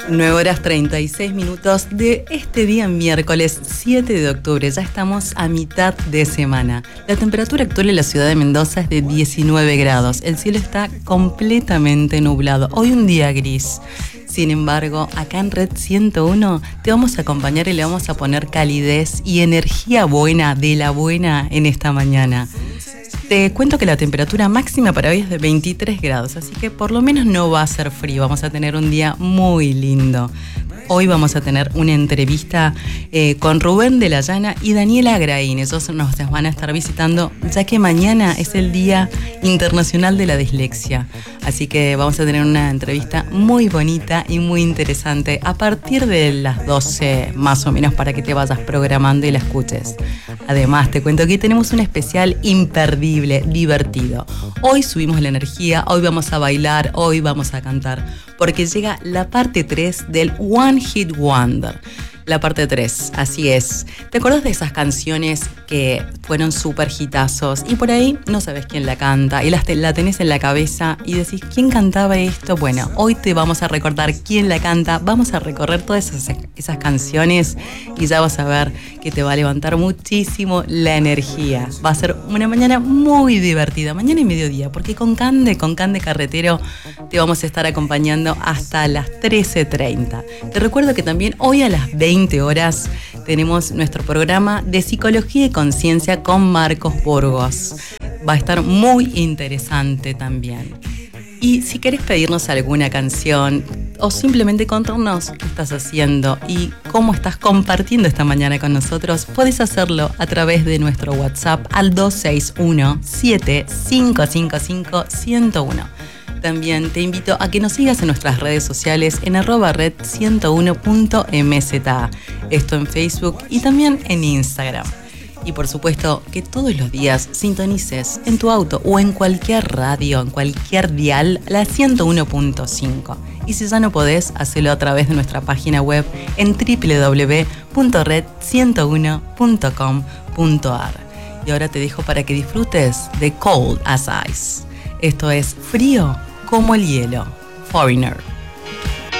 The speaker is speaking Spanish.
9:36 de este día miércoles 7 de octubre. Ya estamos a mitad de semana. La temperatura actual en la ciudad de Mendoza es de 19 grados. El cielo está completamente nublado. Hoy un día gris. Sin embargo, acá en Red 101 te vamos a acompañar y le vamos a poner calidez y energía buena, de la buena, en esta mañana. Te cuento que la temperatura máxima para hoy es de 23 grados, así que por lo menos no va a ser frío, vamos a tener un día muy lindo. Hoy vamos a tener una entrevista con Rubén de la Llana y Daniela Graín. Ellos nos van a estar visitando, ya que mañana es el Día Internacional de la Dislexia. Así que vamos a tener una entrevista muy bonita y muy interesante a partir de las 12 más o menos, para que te vayas programando y la escuches. Además, te cuento que tenemos un especial imperdible, divertido. Hoy subimos la energía, hoy vamos a bailar, hoy vamos a cantar, porque llega la parte 3 del One Hit Wonder. La parte 3, así es. ¿Te acuerdas de esas canciones que fueron súper hitazos y por ahí no sabes quién la canta y la tenés en la cabeza y decís, ¿quién cantaba esto? Bueno, hoy te vamos a recordar quién la canta, vamos a recorrer todas esas canciones y ya vas a ver que te va a levantar muchísimo la energía. Va a ser una mañana muy divertida, mañana y mediodía, porque con Cande Carretero te vamos a estar acompañando hasta las 13:30. Te recuerdo que también hoy a las 20 horas tenemos nuestro programa de Psicología y Conciencia con Marcos Burgos. Va a estar muy interesante también. Y si querés pedirnos alguna canción o simplemente contarnos qué estás haciendo y cómo estás compartiendo esta mañana con nosotros, podés hacerlo a través de nuestro WhatsApp al 261-7555-101. También te invito a que nos sigas en nuestras redes sociales en @red101.mza, esto en Facebook y también en Instagram. Y por supuesto que todos los días sintonices en tu auto o en cualquier radio, en cualquier dial, la 101.5. Y si ya no podés, hacelo a través de nuestra página web en www.red101.com.ar. Y ahora te dejo para que disfrutes de Cold as Ice. Esto es Frío como el hielo. Foreigner.